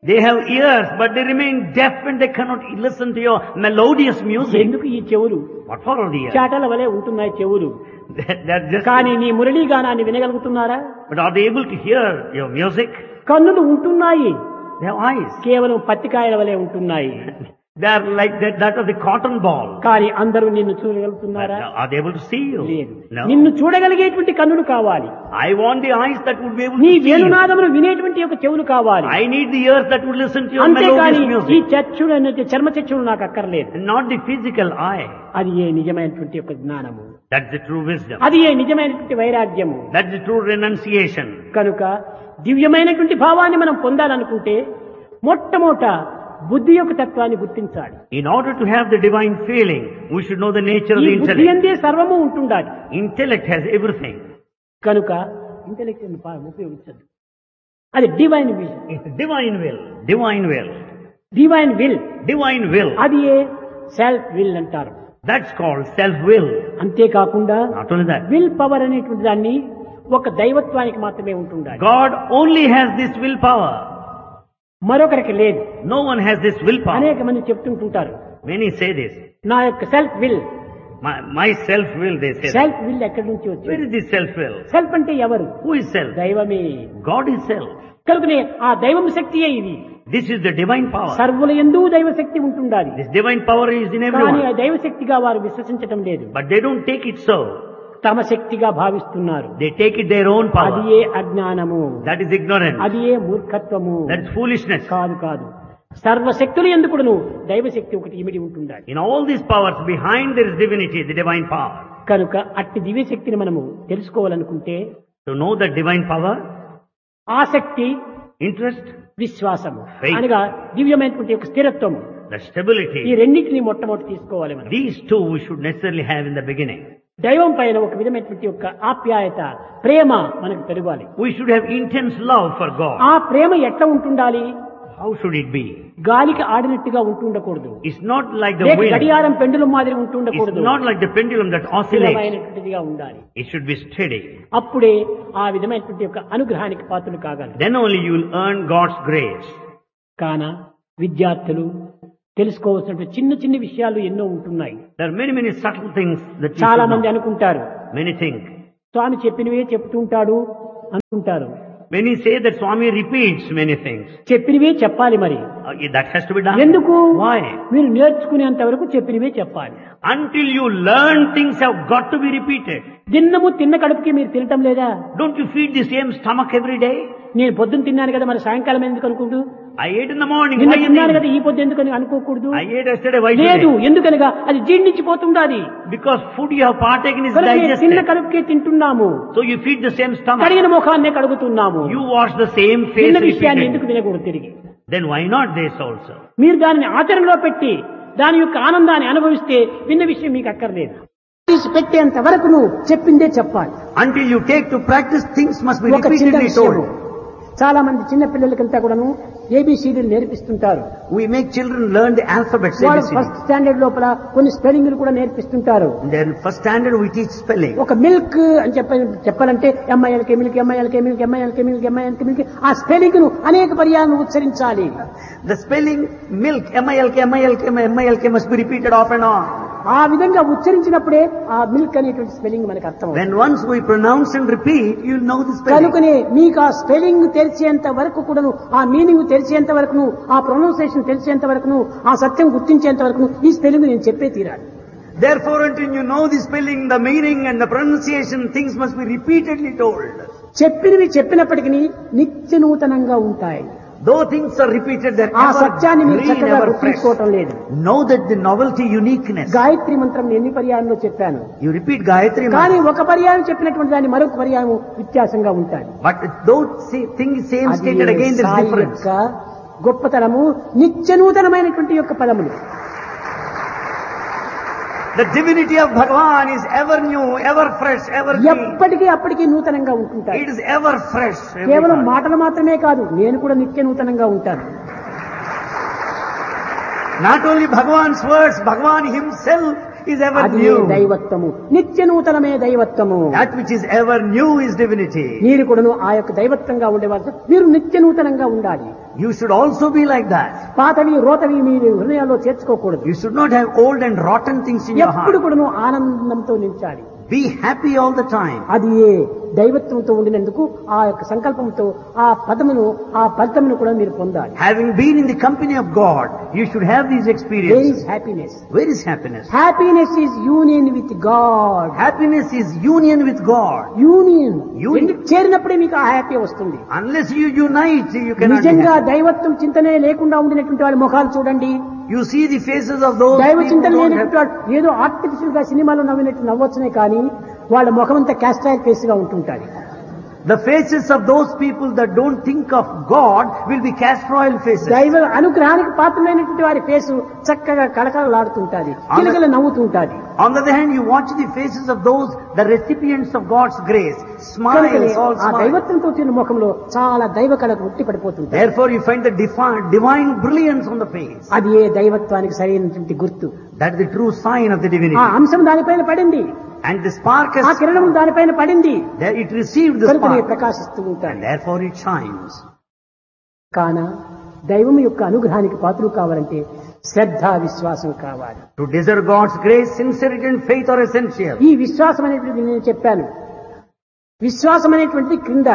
They have ears, but they remain deaf and they cannot listen to your melodious music. ఎందుకు ఈ చెవులు What for are the ears? చాటల వలె ఉంటున్నాయి చెవులు, They're just, కానీ నీ Murali గానాన్ని వినగలుగుతున్నారా? but are they able to hear your music? కన్నులు ఉంటున్నాయి, They have eyes. కేవలం పత్తికాయల వలె ఉంటున్నాయి, They are like that of the cotton ball. కానీ అందరూ నిన్ను But చూడగలుగుతున్నారా? are they able to see you? లేదు. No. నిన్ను చూడగలిగేటువంటి కన్నులు కావాలి, I want the eyes that would be able నీ to see you. వేణునాదమును వినేటువంటి ఒక చెవులు కావాలి. I need the ears that would listen to your అంతేకాని melodious ఈ music. చచ్చుడు చర్మ చచ్చుడు నాకు అక్కర్లేదు. And not the physical eye. అది ఏ నిజమైనటువంటి ఒక జ్ఞానము, That's the true wisdom. అది ఏ నిజమైనటువంటి వైరాగ్యము. That's the true renunciation. కనుక దివ్యమైనటువంటి భావాన్ని మనం పొందాలనుకుంటే మొట్టమొదట బుద్ధి యొక్క తత్వాన్ని గుర్తించాలి. In order to have the divine feeling, we should know the nature of ఈ the బుద్ధి intellect. అందే సర్వము ఉంటుండాలి. Intellect has everything. కనుక ఇంటెలెక్ట్ ఉపయోగించదు, అది divine will. It's divine will. Divine will. Divine will, Divine will. అది ఏ సెల్ఫ్ విల్ అంటారు. That's called self-will. అంతేకాకుండా Not only that. Will power అనేటువంటి దాన్ని ఒక దైవత్వానికి మాత్రమే ఉంటుండాలి, God only has this willpower. మరొకరికి లేదు. No one has this willpower. అనేక మంది చెప్తుంటుంటారు, Many say this. నా యొక్క self will. My self-will, they say. Self will ఎక్కడి నుంచి Where వచ్చింది? is this self-will? సెల్ఫ్ అంటే ఎవరు? Who is self? దైవమే. God is self. కనుకనే ఆ దైవం శక్తియే ఇది. This is the divine power. సర్వుల యందు దైవ శక్తి ఉంటుండాలి, This divine power is in కానీ everyone. ఆ దైవ శక్తిగా వారు విశ్వసించటం లేదు, But they don't take it so. తమ శక్తిగా భావిస్తున్నారు. They take it their own అది power. ఏ అజ్ఞానము, That is ignorance. అది ఏ మూర్ఖత్వము. That's foolishness. కాదు కాదు, సర్వశక్తులు ఎందుకును దైవశక్తి ఒకటి ఇమిడి ఉంటుండాలి. In all these powers, behind there is divinity, the divine power. కనుక అట్టి దివ్యశక్తిని మనము తెలుసుకోవాలనుకుంటే To know that divine power, ఆసక్తి, interest, విశ్వాసము Faith. అనగా దివ్యమైనటువంటి ఒక స్థిరత్వము, the ఈ stability, రెండింటిని మొట్టమొదటి తీసుకోవాలి మనం. these two we should necessarily have in the beginning. దైవం పైన ఒక విధమైనటువంటి యొక్క ఆప్యాయత, ప్రేమ మనకు పెరగాలి. We should have intense love for God. ఆ ప్రేమ ఎట్లా ఉంటుండాలి? How should it be? గాలికి ఆడినట్టుగా ఉంటుండకూడదు, It's not like the లేక wind. గడియారం పెండులం మాదిరి It's ఉంటుండకూడదు, not like the pendulum that oscillates. స్థిరమైనటువంటిదిగా ఉండాలి. It should be steady. అప్పుడే ఆ విధమైనటువంటి యొక్క అనుగ్రహానికి పాత్రలు కాగలరు. Then only you will earn God's grace. కాన విద్యార్థులు తెలుసుకోవాల్సినటువంటి చిన్న చిన్న విషయాలు ఎన్నో ఉంటున్నాయి. There are many subtle things that you చాలా should మంది know. అనుకుంటారు, Many think. స్వామి చెప్పినవే చెప్తుంటాడు అనుకుంటారు. Many say that Swami repeats many things. చెప్పినవే చెప్పాలి. మరి That has to be done. ఎందుకు? Why? మీరు నేర్చుకునేంత వరకు చెప్పినవే చెప్పాలి. Until you learn, things have got to be repeated. దిన్నము తిన్న కడుపుకి మీరు తినటం లేదా? Don't you feed the same stomach every day? నేను పొద్దున్న తిన్నాను కదా, మరి సాయంకాలం ఎందుకు అనుకుంటూ? I ate in the morning. నిన్న Why in the తిన్నాను కదా, evening? ఈ పొద్దు ఎందుకని అనుకోకూడదు. I ate yesterday. Why లేదు, today? ఎందుకనగా అది జీర్ణించిపోతుండాలి. Because food you have partaken is కనుక తిన్న digested. కడుపుకే తింటున్నాము, So you feed the same stomach. కడిగిన ముఖాన్నే కడుగుతున్నాము. You wash the same face తిన్న విషయాన్ని ఎందుకు repeatedly. తినకూడదు తిరిగి? Then why not this also? మీరు దానిని ఆచరణలో పెట్టి దాని యొక్క ఆనందాన్ని అనుభవిస్తే విన్న విషయం మీకు అక్కర్లేదు. తీసి పెట్టేంత వరకు నువ్వు చెప్పిందే చెప్పాలి. Until you take to practice, things must be ఒక చిన్న repeatedly విషయము, told. చాలా మంది చిన్న పిల్లలకంతా కూడాను ఏబిసిడీలు నేర్పిస్తుంటారు. We make children learn the alphabets. వాళ్ళు ABCD. ఫస్ట్ స్టాండర్డ్ లోపల కొన్ని స్పెల్లింగ్లు కూడా నేర్పిస్తుంటారు. Then first standard we teach spelling. ఒక మిల్క్ అని చెప్పాలంటే M I L K milk, M I L K milk, M I L K milk, M I L K milk, ఆ స్పెల్లింగ్ ను అనేక పర్యాలను ఉచ్చరించాలి. The spelling milk, MILK, MILK, MILK must be repeated off and on. ఆ విధంగా ఉచ్చరించినప్పుడే ఆ మిల్క్ అనేటువంటి స్పెల్లింగ్ మనకు అర్థం. When once we pronounce and repeat, you'll know the spelling. కనుకనే మీకు ఆ స్పెల్లింగ్ తెలిసేంత వరకు కూడాను, ఆ మీనింగ్ తెలిసేంత వరకును, ఆ ప్రొనౌన్సియేషన్ తెలిసేంత వరకును, ఆ సత్యం గుర్తించేంత వరకును ఈ స్పెల్లింగ్ నేను చెప్పే తీరాలి. Therefore, until you know the spelling, the meaning and the pronunciation, things must be repeatedly told. చెప్పినవి చెప్పినప్పటికీ నిత్య నూతనంగా ఉంటాయి. Though things are repeated, they're ఆ ever సత్యాన్ని మీరు green, చక్కగా ever fresh. గుర్తించుకోవటం లేదు. Know that the novelty, uniqueness. Gayatri మంత్రం ఎన్ని పర్యాయంలో చెప్పాను, You repeat Gayatri కానీ mantra, ఒక పర్యాయం చెప్పినటువంటి దాన్ని మరొక పర్యాయం వ్యత్యాసంగా ఉంటాయి. but though things same అది stated again, there's Sai difference. యొక్క గొప్పతనము, నిత్య నూతనమైనటువంటి యొక్క పదములు. The divinity of Bhagavan is ever new, ever fresh, ever clean. ఎప్పటికీ అప్పటికీ నూతనంగా ఉంటుంటాయి. It is ever fresh. every కేవలం time. మాటలు మాత్రమే కాదు, నేను కూడా నిత్య నూతనంగా ఉంటాను. Not only Bhagavan's words, Bhagavan himself is ever అది new. దైవత్వము. నిత్య నూతనమే దైవత్వము. That which is ever new is divinity. మీరు కూడాను ఆ యొక్క దైవత్వంగా ఉండేవారు. మీరు నిత్య నూతనంగా ఉండాలి. You should also be like that. పాతవి రోతవి మీరు హృదయాల్లో చేర్చుకోకూడదు. You should not have old and rotten things in your ఎప్పుడు heart. కూడాను ఆనందంతో నించాలి. Be happy all the time. అది దైవత్వంతో ఉండినందుకు ఆ యొక్క సంకల్పంతో ఆ పదమును ఆ ఫలితమును కూడా మీరు పొందాలి. Having been in the company of God, you should have these Where experiences. is happiness? Where is happiness? Happiness is union with God. Happiness is union with God. Union. Union. రెండు చేరినప్పుడే మీకు ఆ హ్యాపీ వస్తుంది. Unless you unite, you cannot be నిజంగా happy. దైవత్వం చింతనే లేకుండా ఉండినటువంటి వాళ్ళ ముఖాలు చూడండి. You see the faces of those దైవ people చింతన who don't లేనటువంటి have, వాడు ఏదో ఆర్టిఫిషియల్ గా సినిమాలో నవ్వినట్టు నవ్వొచ్చునే కానీ వాళ్ళ ముఖం అంతా క్యాస్ట్రైల్ ఫేస్ గా ఉంటుంటారు. the faces of those people that don't think of God will be castor oil faces. దైవ అనుగ్రహానికి పాత్రమైనటువంటి వారి ఫేసు చక్కగా కళకళలాడుతుంటాది, కిలకిల నవ్వుతుంటాది. On the other hand, you watch the faces of those, the recipients of God's grace, smiles, all ఆ smiles. దైవత్వంతో వచ్చిన ముఖంలో చాలా దైవ కళకు ఉట్టి పడిపోతుంటాయి. Therefore, you find the divine brilliance on the face. అది ఏ దైవత్వానికి సరైనటువంటి గుర్తు. That is the true sign of the ఆ divinity. అంశం దానిపైన పడింది, And the spark ఆ has, కిరణం దానిపైన పడింది, there it received the కనుకనే spark, ప్రకాశిస్తూ and ఉంటాయి. therefore it shines. కాన దైవం యొక్క అనుగ్రహానికి పాత్రలు కావాలంటే శ్రద్ధ విశ్వాసం కావాలి. To deserve God's grace, sincerity and faith are essential. ఈ విశ్వాసం అనేటువంటిది నేను చెప్పాను. విశ్వాసం అనేటువంటిది క్రింద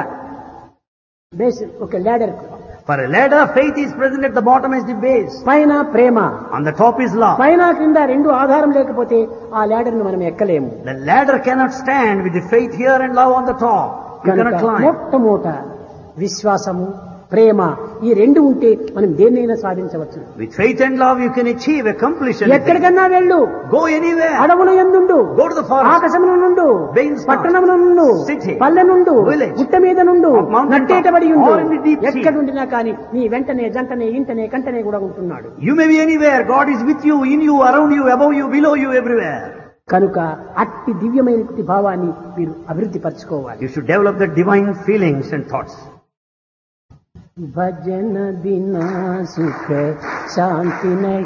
బేస్ ఒక ladder, For a ladder, faith is present at the bottom as the base. పైన ప్రేమ, On the top is love. పైన క్రింద రెండు ఆధారం లేకపోతే ఆ ladder ను మనం ఎక్కలేము. The ladder cannot stand with the faith here and love on the top. You కనుక cannot climb. మొట్టమొదట విశ్వాసము ప్రేమ ఈ రెండు ఉంటే మనం దేన్నైనా సాధించవచ్చు. With faith and love you can achieve, accomplish anything. ఎక్కడికన్నా వెళ్ళు, Go anywhere. అడవుల యందుండు, Go to the forest. ఆకాశమున నుండు, Veins పట్టణమున నుండు, city, పల్లె నుండు, village, గుట్ట మీద నుండు, of mountain నట్టేటబడి top, ఉండు, or in the deep sea. ఎక్కడుండినా కానీ నీ వెంటనే జంటనే ఇంటనే కంటనే కూడా ఉంటున్నాడు. You may be anywhere. God is with you, in you, around you, above you, below you, everywhere. కనుక అట్టి దివ్యమైనటువంటి భావాన్ని మీరు అభివృద్ధి పరచుకోవాలి. You should develop the divine feelings and thoughts. భజన బినా సుఖ శాంతి